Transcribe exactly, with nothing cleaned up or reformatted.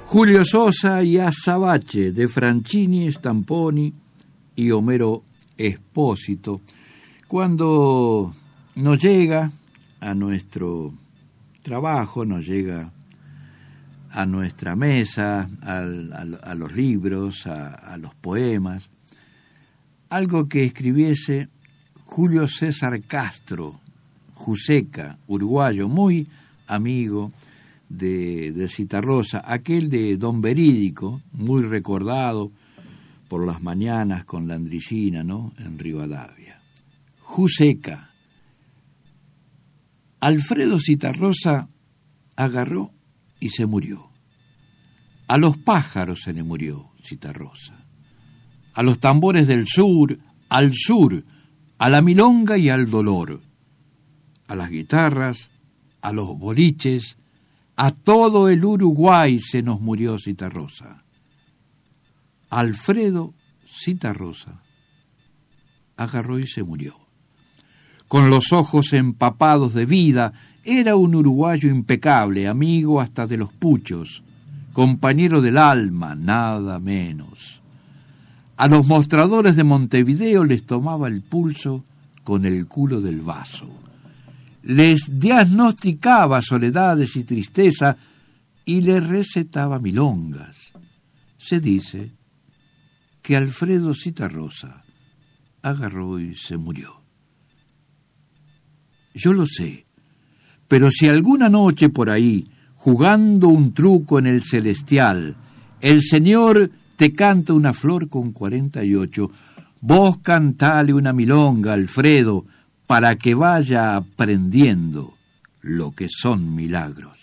Julio Sosa y Azabache, de Franchini, Stamponi y Homero Espósito. Cuando nos llega a nuestro trabajo, nos llega a nuestra mesa, al, a, a los libros, a, a los poemas, algo que escribiese Julio César Castro, Juseca, uruguayo, muy amigo de, de Citarrosa, aquel de Don Verídico, muy recordado por las mañanas con Landricina, ¿no?, en Rivadavia. Juseca. Alfredo Citarrosa agarró y se murió. A los pájaros se le murió Citarrosa. A los tambores del sur, al sur, a la milonga y al dolor. A las guitarras, a los boliches, a todo el Uruguay se nos murió Citarrosa. Alfredo Citarrosa agarró y se murió. Con los ojos empapados de vida, era un uruguayo impecable, amigo hasta de los puchos, compañero del alma, nada menos. A los mostradores de Montevideo les tomaba el pulso con el culo del vaso. Les diagnosticaba soledades y tristeza y les recetaba milongas. Se dice que Alfredo Citarrosa agarró y se murió. Yo lo sé, pero si alguna noche por ahí, jugando un truco en el celestial, el señor te canta una flor con cuarenta y ocho, vos cantale una milonga, Alfredo, para que vaya aprendiendo lo que son milagros.